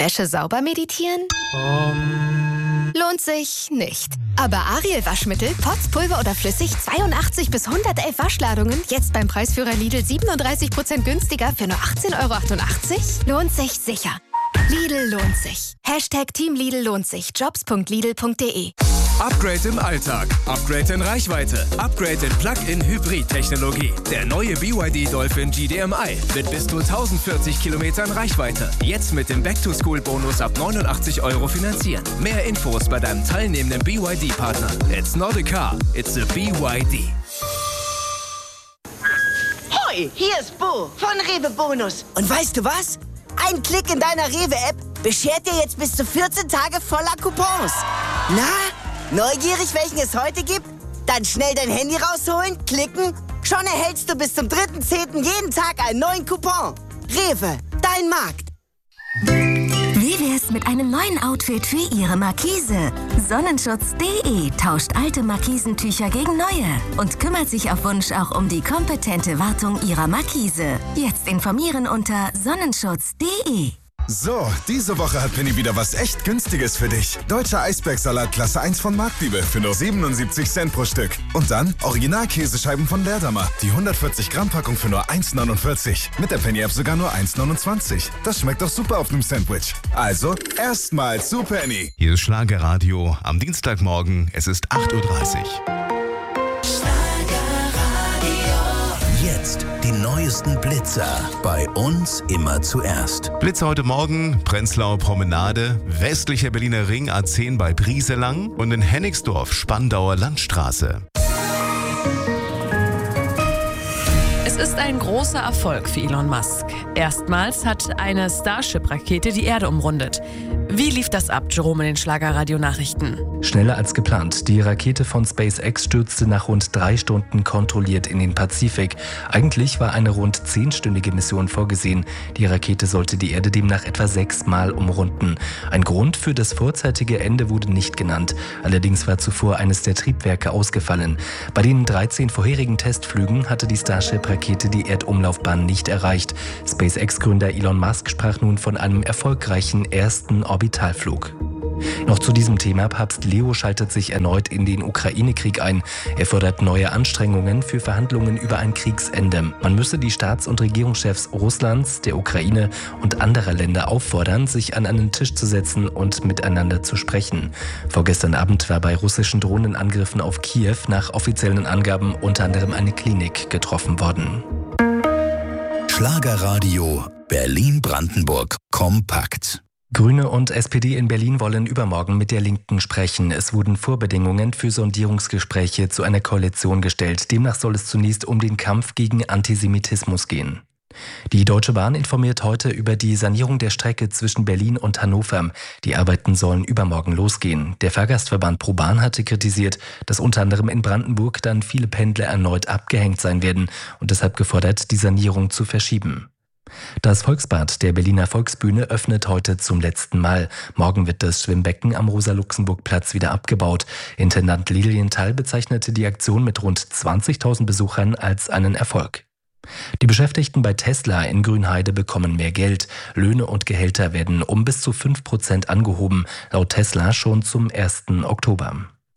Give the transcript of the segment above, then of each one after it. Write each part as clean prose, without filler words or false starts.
Wäsche sauber meditieren? Lohnt sich nicht. Aber Ariel Waschmittel, Pots, Pulver oder flüssig, 82 bis 111 Waschladungen, jetzt beim Preisführer Lidl 37% günstiger für nur 18,88 €? Lohnt sich sicher. Lidl lohnt sich. Team Lidl lohnt sich. Jobs.lidl.de. Upgrade im Alltag, Upgrade in Reichweite, Upgrade in Plug-in-Hybrid-Technologie. Der neue BYD Dolphin GDMI mit bis zu 1040 Kilometern Reichweite. Jetzt mit dem Back-to-School-Bonus ab 89 € finanzieren. Mehr Infos bei deinem teilnehmenden BYD-Partner. It's not a car, it's a BYD. Hoi, hier ist Bo von Rewe Bonus. Und weißt du was? Ein Klick in deiner Rewe-App beschert dir jetzt bis zu 14 Tage voller Coupons. Na, neugierig, welchen es heute gibt? Dann schnell dein Handy rausholen, klicken. Schon erhältst du bis zum 3.10. jeden Tag einen neuen Coupon. Rewe, dein Markt. Wie wär's mit einem neuen Outfit für Ihre Markise? Sonnenschutz.de tauscht alte Markisentücher gegen neue und kümmert sich auf Wunsch auch um die kompetente Wartung Ihrer Markise. Jetzt informieren unter Sonnenschutz.de. So, diese Woche hat Penny wieder was echt Günstiges für dich. Deutscher Eisbergsalat Klasse 1 von Marktliebe für nur 77 Cent pro Stück. Und dann Original-Käsescheiben von Leerdammer. Die 140 Gramm Packung für nur 1,49. Mit der Penny-App sogar nur 1,29. Das schmeckt doch super auf einem Sandwich. Also, erstmal zu Penny. Hier ist Schlagerradio am Dienstagmorgen. Es ist 8:30 Uhr. Jetzt die neuesten Blitzer. Bei uns immer zuerst. Blitzer heute Morgen, Prenzlauer Promenade, westlicher Berliner Ring A10 bei Brieselang und in Hennigsdorf, Spandauer Landstraße. Es ist ein großer Erfolg für Elon Musk. Erstmals hat eine Starship-Rakete die Erde umrundet. Wie lief das ab, Jerome, in den Schlagerradio-Nachrichten? Schneller als geplant. Die Rakete von SpaceX stürzte nach rund 3 Stunden kontrolliert in den Pazifik. Eigentlich war eine rund 10-stündige Mission vorgesehen. Die Rakete sollte die Erde demnach etwa 6 Mal umrunden. Ein Grund für das vorzeitige Ende wurde nicht genannt. Allerdings war zuvor eines der Triebwerke ausgefallen. Bei den 13 vorherigen Testflügen hatte die Starship-Rakete die Erdumlaufbahn nicht erreicht. SpaceX-Gründer Elon Musk sprach nun von einem erfolgreichen ersten Orbitalflug. Noch zu diesem Thema: Papst Leo schaltet sich erneut in den Ukraine-Krieg ein. Er fordert neue Anstrengungen für Verhandlungen über ein Kriegsende. Man müsse die Staats- und Regierungschefs Russlands, der Ukraine und anderer Länder auffordern, sich an einen Tisch zu setzen und miteinander zu sprechen. Vorgestern Abend war bei russischen Drohnenangriffen auf Kiew nach offiziellen Angaben unter anderem eine Klinik getroffen worden. Schlagerradio Berlin-Brandenburg kompakt. Grüne und SPD in Berlin wollen übermorgen mit der Linken sprechen. Es wurden Vorbedingungen für Sondierungsgespräche zu einer Koalition gestellt. Demnach soll es zunächst um den Kampf gegen Antisemitismus gehen. Die Deutsche Bahn informiert heute über die Sanierung der Strecke zwischen Berlin und Hannover. Die Arbeiten sollen übermorgen losgehen. Der Fahrgastverband ProBahn hatte kritisiert, dass unter anderem in Brandenburg dann viele Pendler erneut abgehängt sein werden und deshalb gefordert, die Sanierung zu verschieben. Das Volksbad der Berliner Volksbühne öffnet heute zum letzten Mal. Morgen wird das Schwimmbecken am Rosa-Luxemburg-Platz wieder abgebaut. Intendant Lilienthal bezeichnete die Aktion mit rund 20.000 Besuchern als einen Erfolg. Die Beschäftigten bei Tesla in Grünheide bekommen mehr Geld. Löhne und Gehälter werden um bis zu 5% angehoben, laut Tesla schon zum 1. Oktober.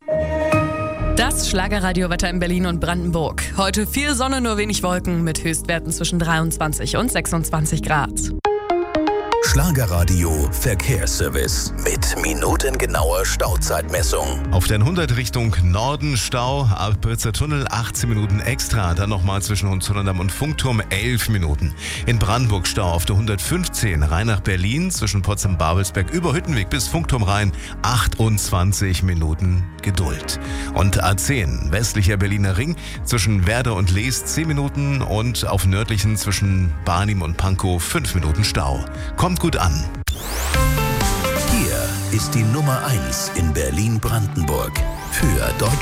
Das Schlagerradiowetter in Berlin und Brandenburg. Heute viel Sonne, nur wenig Wolken mit Höchstwerten zwischen 23 und 26 Grad. Schlagerradio Verkehrsservice mit minutengenauer Stauzeitmessung. Auf der 100 Richtung Norden Stau, Abritzzer Tunnel 18 Minuten extra, dann nochmal zwischen Hohenzollern und Funkturm 11 Minuten. In Brandenburg Stau auf der 115 Rhein nach Berlin zwischen Potsdam-Babelsberg über Hüttenweg bis Funkturm Rhein 28 Minuten Geduld. Und A10 westlicher Berliner Ring zwischen Werder und Lees 10 Minuten und auf nördlichen zwischen Barnim und Pankow 5 Minuten Stau. Kommt gut an. Hier ist die Nummer 1 in Berlin-Brandenburg für Deutschland.